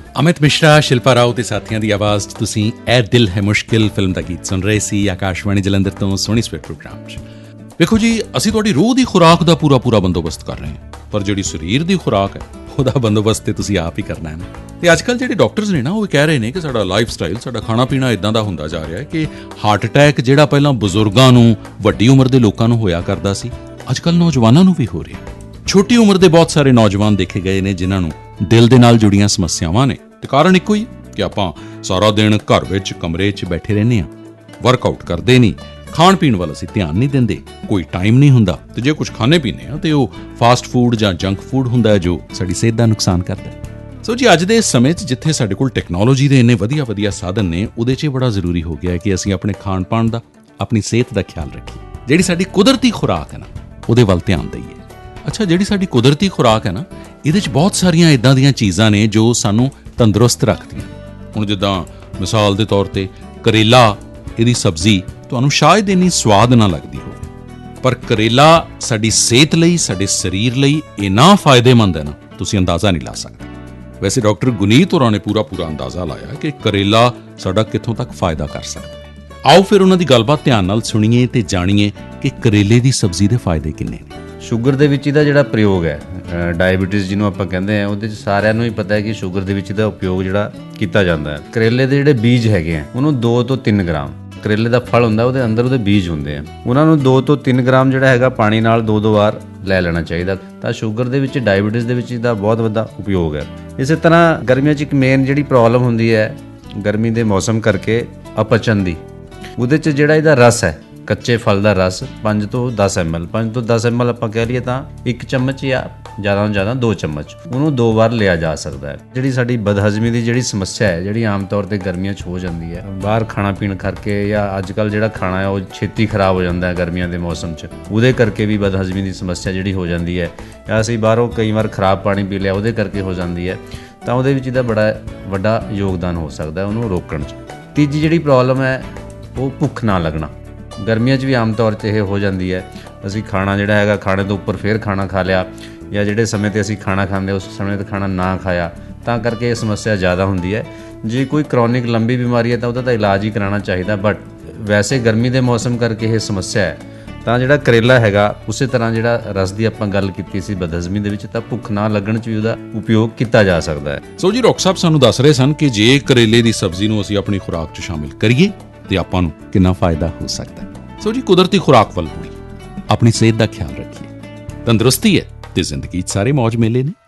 ਅਮਿਤ ਮਿਸ਼ਰਾ, ਸ਼ਿਲਪਾ ਰਾਓ ਤੇ ਸਾਥੀਆਂ ਦੀ ਆਵਾਜ਼ 'ਚ ਤੁਸੀਂ ਇਹ ਦਿਲ ਹੈ ਮੁਸ਼ਕਿਲ ਫਿਲਮ ਦਾ ਗੀਤ ਸੁਣ ਰਹੇ ਸੀ ਆਕਾਸ਼ਵਾਣੀ ਜਲੰਧਰ ਤੋਂ ਸੋਹਣੀ ਸਵੇਰ ਪ੍ਰੋਗਰਾਮ 'ਚ। ਵੇਖੋ ਜੀ, ਅਸੀਂ ਤੁਹਾਡੀ ਰੂਹ ਦੀ ਖੁਰਾਕ ਦਾ ਪੂਰਾ ਬੰਦੋਬਸਤ ਕਰ ਰਹੇ ਹਾਂ, ਪਰ ਜਿਹੜੀ ਸਰੀਰ ਦੀ ਖੁਰਾਕ ਹੈ ਉਹਦਾ ਬੰਦੋਬਸਤ ਤੇ ਤੁਸੀਂ ਆਪ ਹੀ ਕਰਨਾ ਹੈ ਨਾ। ਤੇ ਅੱਜ ਕੱਲ੍ਹ ਜਿਹੜੇ ਡਾਕਟਰਸ ਨੇ ਨਾ, ਉਹ ਕਹਿ ਰਹੇ ਨੇ ਕਿ ਸਾਡਾ ਲਾਈਫ ਸਟਾਈਲ, ਸਾਡਾ ਖਾਣਾ ਪੀਣਾ ਇਦਾਂ ਦਾ ਹੁੰਦਾ ਜਾ ਰਿਹਾ ਹੈ ਕਿ ਹਾਰਟ ਅਟੈਕ ਜਿਹੜਾ ਪਹਿਲਾਂ ਬਜ਼ੁਰਗਾਂ ਨੂੰ, ਵੱਡੀ ਉਮਰ ਦੇ ਲੋਕਾਂ ਨੂੰ ਹੋਇਆ ਕਰਦਾ ਸੀ, ਅੱਜ ਕੱਲ੍ਹ ਨੌਜਵਾਨਾਂ ਨੂੰ ਵੀ ਹੋ ਰਿਹਾ। ਛੋਟੀ ਉਮਰ ਦੇ ਬਹੁਤ ਸਾਰੇ ਨੌਜਵਾਨ ਦੇਖੇ ਗਏ ਨੇ ਜਿਨ੍ਹਾਂ ਨੂੰ ਦਿਲ ਦੇ ਨਾਲ ਜੁੜੀਆਂ ਸਮੱਸਿਆਵਾਂ ਨੇ, ਤੇ ਕਾਰਨ ਇੱਕੋ ਹੀ ਕਿ ਆਪਾਂ ਸਾਰਾ ਦਿਨ ਘਰ ਵਿੱਚ ਕਮਰੇ 'ਚ ਬੈਠੇ ਰਹਿੰਦੇ ਹਾਂ, ਵਰਕਆਊਟ ਕਰਦੇ ਨਹੀਂ, ਖਾਣ ਪੀਣ ਵੱਲ ਅਸੀਂ ਧਿਆਨ ਨਹੀਂ ਦਿੰਦੇ, ਕੋਈ ਟਾਈਮ ਨਹੀਂ ਹੁੰਦਾ, ਤੇ ਜੇ ਕੁਝ ਖਾਣੇ ਪੀਂਦੇ ਹਾਂ ਤੇ ਉਹ ਫਾਸਟ ਫੂਡ ਜਾਂ ਜੰਕ ਫੂਡ ਹੁੰਦਾ ਹੈ ਜੋ ਸਾਡੀ ਸਿਹਤ ਦਾ ਨੁਕਸਾਨ ਕਰਦਾ ਹੈ। ਸੋ ਜੀ, ਅੱਜ ਦੇ ਇਸ ਸਮੇਂ 'ਚ ਜਿੱਥੇ ਸਾਡੇ ਕੋਲ ਟੈਕਨੋਲੋਜੀ ਦੇ ਇੰਨੇ ਵਧੀਆ ਸਾਧਨ ਨੇ, ਉਹਦੇ 'ਚ ਬੜਾ ਜ਼ਰੂਰੀ ਹੋ ਗਿਆ ਹੈ ਕਿ ਅਸੀਂ ਆਪਣੇ ਖਾਣ ਪਾਣ ਦਾ, ਆਪਣੀ ਸਿਹਤ ਦਾ ਖਿਆਲ ਰੱਖੀਏ। ਜਿਹੜੀ ਸਾਡੀ ਕੁਦਰਤੀ ਖੁਰਾਕ ਹੈ ਨਾ, ਉਹਦੇ ਵੱਲ ਧਿਆਨ ਦਈਏ। ਅੱਛਾ, ਜਿਹੜੀ ਸਾਡੀ ਕੁਦਰਤੀ ਖੁਰਾਕ ਹੈ ਨਾ, ਇਹਦੇ 'ਚ ਬਹੁਤ ਸਾਰੀਆਂ ਇੱਦਾਂ ਦੀਆਂ ਚੀਜ਼ਾਂ ਨੇ ਜੋ ਸਾਨੂੰ ਤੰਦਰੁਸਤ ਰੱਖਦੀਆਂ। ਹੁਣ ਜਿੱਦਾਂ ਮਿਸਾਲ ਦੇ ਤੌਰ 'ਤੇ ਕਰੇਲਾ, ਇਹਦੀ ਸਬਜ਼ੀ ਤੁਹਾਨੂੰ ਸ਼ਾਇਦ ਇੰਨੀ ਸਵਾਦ ਨਾ ਲੱਗਦੀ ਹੋਵੇ, ਪਰ ਕਰੇਲਾ ਸਾਡੀ ਸਿਹਤ ਲਈ, ਸਾਡੇ ਸਰੀਰ ਲਈ ਇੰਨਾ ਫਾਇਦੇਮੰਦ ਹੈ ਨਾ, ਤੁਸੀਂ ਅੰਦਾਜ਼ਾ ਨਹੀਂ ਲਾ ਸਕਦੇ। ਵੈਸੇ ਡਾਕਟਰ ਗੁਨੀਤ ਹੋਰਾਂ ਨੇ ਪੂਰਾ ਅੰਦਾਜ਼ਾ ਲਾਇਆ ਕਿ ਕਰੇਲਾ ਸਾਡਾ ਕਿੱਥੋਂ ਤੱਕ ਫਾਇਦਾ ਕਰ ਸਕਦਾ। ਆਓ ਫਿਰ ਉਹਨਾਂ ਦੀ ਗੱਲਬਾਤ ਧਿਆਨ ਨਾਲ ਸੁਣੀਏ ਤੇ ਜਾਣੀਏ ਕਿ ਕਰੇਲੇ ਦੀ ਸਬਜ਼ੀ ਦੇ ਫਾਇਦੇ ਕਿੰਨੇ ਨੇ। ਸ਼ੂਗਰ ਦੇ ਵਿੱਚ ਇਹਦਾ ਜਿਹੜਾ ਪ੍ਰਯੋਗ ਹੈ, ਡਾਇਬੀਟੀਜ਼ ਜਿਹਨੂੰ ਆਪਾਂ ਕਹਿੰਦੇ ਆ, ਉਹਦੇ 'ਚ ਸਾਰਿਆਂ ਨੂੰ ਹੀ ਪਤਾ ਹੈ ਕਿ ਸ਼ੂਗਰ ਦੇ ਵਿੱਚ ਇਹਦਾ ਉਪਯੋਗ ਜਿਹੜਾ ਕੀਤਾ ਜਾਂਦਾ ਹੈ। ਕਰੇਲੇ ਦੇ ਜਿਹੜੇ ਬੀਜ ਹੈਗੇ ਆ, ਉਹਨੂੰ 2 ਤੋਂ 3 ਗ੍ਰਾਮ, ਕਰੇਲੇ ਦਾ ਫਲ ਹੁੰਦਾ, ਉਹਦੇ ਅੰਦਰ ਉਹਦੇ ਬੀਜ ਹੁੰਦੇ ਆ, ਉਹਨਾਂ ਨੂੰ 2 ਤੋਂ 3 ਗ੍ਰਾਮ ਜਿਹੜਾ ਹੈਗਾ ਪਾਣੀ ਨਾਲ 2 ਵਾਰ ਲੈ ਲੈਣਾ ਚਾਹੀਦਾ। ਤਾਂ ਸ਼ੂਗਰ ਦੇ ਵਿੱਚ, ਡਾਇਬੀਟੀਜ਼ ਦੇ ਵਿੱਚ ਇਹਦਾ ਬਹੁਤ ਵੱਡਾ ਉਪਯੋਗ ਹੈ। ਇਸੇ ਤਰ੍ਹਾਂ ਗਰਮੀਆਂ 'ਚ ਇੱਕ ਮੇਨ ਜਿਹੜੀ ਪ੍ਰੋਬਲਮ ਹੁੰਦੀ ਹੈ ਗਰਮੀ ਦੇ ਮੌਸਮ ਕਰਕੇ, ਅਪਚਨ ਦੀ, ਉਹਦੇ 'ਚ ਜਿਹੜਾ ਇਹਦਾ ਰਸ ਹੈ, ਕੱਚੇ ਫਲ ਦਾ ਰਸ 5 ਤੋਂ 10 ml, 5 ਤੋਂ 10 ml ਆਪਾਂ ਕਹਿ ਲਈਏ ਤਾਂ 1 ਚਮਚ ਜਾਂ ਜ਼ਿਆਦਾ ਤੋਂ ਜ਼ਿਆਦਾ 2 ਚਮਚ, ਉਹਨੂੰ 2 ਵਾਰ ਲਿਆ ਜਾ ਸਕਦਾ ਹੈ। ਜਿਹੜੀ ਸਾਡੀ ਬਦਹਜ਼ਮੀ ਦੀ ਜਿਹੜੀ ਸਮੱਸਿਆ ਹੈ, ਜਿਹੜੀ ਆਮ ਤੌਰ ਤੇ ਗਰਮੀਆਂ 'ਚ ਹੋ ਜਾਂਦੀ ਹੈ, ਬਾਹਰ ਖਾਣਾ ਪੀਣ ਕਰਕੇ, ਜਾਂ ਅੱਜ ਕੱਲ੍ਹ ਜਿਹੜਾ ਖਾਣਾ ਹੈ ਉਹ ਛੇਤੀ ਖਰਾਬ ਹੋ ਜਾਂਦਾ ਹੈ ਗਰਮੀਆਂ ਦੇ ਮੌਸਮ 'ਚ, ਉਹਦੇ ਕਰਕੇ ਵੀ ਬਦਹਜ਼ਮੀ ਦੀ ਸਮੱਸਿਆ ਜਿਹੜੀ ਹੋ ਜਾਂਦੀ ਹੈ, ਜਾਂ ਅਸੀਂ ਬਾਹਰੋਂ ਕਈ ਵਾਰ ਖਰਾਬ ਪਾਣੀ ਪੀ ਲਿਆ, ਉਹਦੇ ਕਰਕੇ ਹੋ ਜਾਂਦੀ ਹੈ। ਤਾਂ ਉਹਦੇ ਵਿੱਚ ਇਹਦਾ ਬੜਾ ਵੱਡਾ ਯੋਗਦਾਨ ਹੋ ਸਕਦਾ ਉਹਨੂੰ ਰੋਕਣ 'ਚ। ਤੀਜੀ ਜਿਹੜੀ ਪ੍ਰੋਬਲਮ ਹੈ ਉਹ ਭੁੱਖ ਨਾ ਲੱਗਣਾ। ਗਰਮੀਆਂ 'ਚ ਵੀ ਆਮ ਤੌਰ 'ਤੇ ਇਹ ਹੋ ਜਾਂਦੀ ਹੈ, ਅਸੀਂ ਖਾਣਾ ਜਿਹੜਾ ਹੈਗਾ, ਖਾਣੇ ਤੋਂ ਉੱਪਰ ਫਿਰ ਖਾਣਾ ਖਾ ਲਿਆ, ਜਾਂ ਜਿਹੜੇ ਸਮੇਂ 'ਤੇ ਅਸੀਂ ਖਾਣਾ ਖਾਂਦੇ ਉਸ ਸਮੇਂ 'ਤੇ ਖਾਣਾ ਨਾ ਖਾਇਆ, ਤਾਂ ਕਰਕੇ ਇਹ ਸਮੱਸਿਆ ਜ਼ਿਆਦਾ ਹੁੰਦੀ ਹੈ। ਜੇ ਕੋਈ ਕਰੋਨਿਕ ਲੰਬੀ ਬਿਮਾਰੀ ਹੈ ਤਾਂ ਉਹਦਾ ਤਾਂ ਇਲਾਜ ਹੀ ਕਰਾਉਣਾ ਚਾਹੀਦਾ, ਬਟ ਵੈਸੇ ਗਰਮੀ ਦੇ ਮੌਸਮ ਕਰਕੇ ਇਹ ਸਮੱਸਿਆ ਹੈ। ਤਾਂ ਜਿਹੜਾ ਕਰੇਲਾ ਹੈਗਾ, ਉਸੇ ਤਰ੍ਹਾਂ ਜਿਹੜਾ ਰਸ ਦੀ ਆਪਾਂ ਗੱਲ ਕੀਤੀ ਸੀ ਬਦਹਜ਼ਮੀ ਦੇ ਵਿੱਚ, ਤਾਂ ਭੁੱਖ ਨਾ ਲੱਗਣ 'ਚ ਵੀ ਉਹਦਾ ਉਪਯੋਗ ਕੀਤਾ ਜਾ ਸਕਦਾ ਹੈ। ਸੋ ਜੀ, ਡਾਕਟਰ ਸਾਹਿਬ ਸਾਨੂੰ ਦੱਸ ਰਹੇ ਸਨ ਕਿ ਜੇ ਕਰੇਲੇ ਦੀ ਸਬਜ਼ੀ ਨੂੰ ਅਸੀਂ ਆਪਣੀ ਖੁਰਾਕ 'ਚ ਸ਼ਾਮਿਲ ਕਰੀਏ ਤੇ ਆਪਾਂ ਨੂੰ ਕਿੰਨਾ ਫਾਇਦਾ ਹੋ ਸਕਦਾ ਹੈ। ਸੋ ਜੀ, ਕੁਦਰਤੀ ਖੁਰਾਕ ਵੱਲ ਮੁੜੀਏ, ਆਪਣੀ ਸਿਹਤ ਦਾ ਖਿਆਲ ਰੱਖੀਏ। ਤੰਦਰੁਸਤੀ ਹੈ ਤੇ ਜ਼ਿੰਦਗੀ 'ਚ ਸਾਰੇ ਮੌਜ ਮੇਲੇ ਨੇ।